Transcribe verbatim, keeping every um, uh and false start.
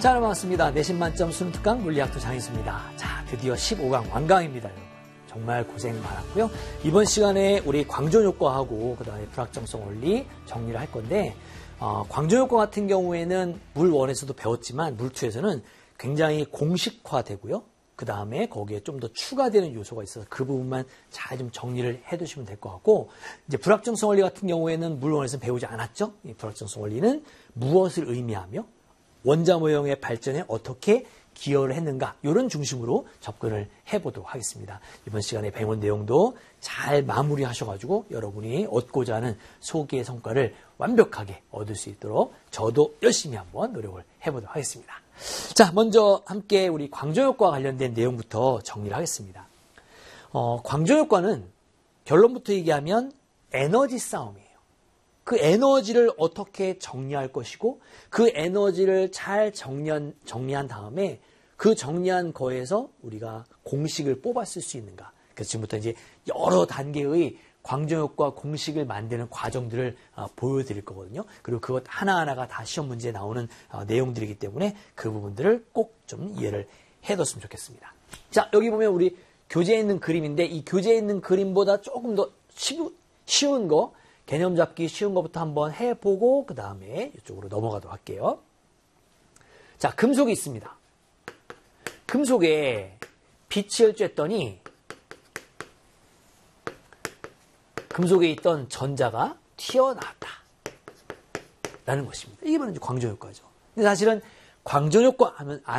자, 반갑습니다. 내신 만점 수능 특강 물리학도 장희수입니다. 자, 드디어 십오 강 완강입니다, 여러분. 정말 고생 많았고요. 이번 시간에 우리 광전효과하고 그다음에 불확정성 원리 정리를 할 건데, 어, 광전효과 같은 경우에는 물 일에서도 배웠지만 물 이에서는 굉장히 공식화되고요. 그 다음에 거기에 좀 더 추가되는 요소가 있어서 그 부분만 잘 좀 정리를 해두시면 될 것 같고, 이제 불확정성 원리 같은 경우에는 물 일에서 배우지 않았죠. 이 불확정성 원리는 무엇을 의미하며 원자 모형의 발전에 어떻게 기여를 했는가, 이런 중심으로 접근을 해보도록 하겠습니다. 이번 시간에 배운 내용도 잘 마무리하셔가지고 여러분이 얻고자 하는 소기의 성과를 완벽하게 얻을 수 있도록 저도 열심히 한번 노력을 해보도록 하겠습니다. 자, 먼저 함께 우리 광전효과와 관련된 내용부터 정리를 하겠습니다. 어, 광전효과는 결론부터 얘기하면 에너지 싸움이에요. 그 에너지를 어떻게 정리할 것이고, 그 에너지를 잘 정리한, 정리한 다음에 그 정리한 거에서 우리가 공식을 뽑았을 수 있는가. 그래서 지금부터 이제 여러 단계의 광전효과 공식을 만드는 과정들을 어, 보여드릴 거거든요. 그리고 그것 하나하나가 다 시험 문제에 나오는 어, 내용들이기 때문에 그 부분들을 꼭 좀 이해를 해뒀으면 좋겠습니다. 자, 여기 보면 우리 교재에 있는 그림인데, 이 교재에 있는 그림보다 조금 더 쉬우, 쉬운 거, 개념 잡기 쉬운 것부터 한번 해보고 그 다음에 이쪽으로 넘어가도록 할게요. 자, 금속이 있습니다. 금속에 빛을 쬐더니 금속에 있던 전자가 튀어나왔다 라는 것입니다. 이게 바로 이제 광전효과죠. 근데 사실은 광전효과 하면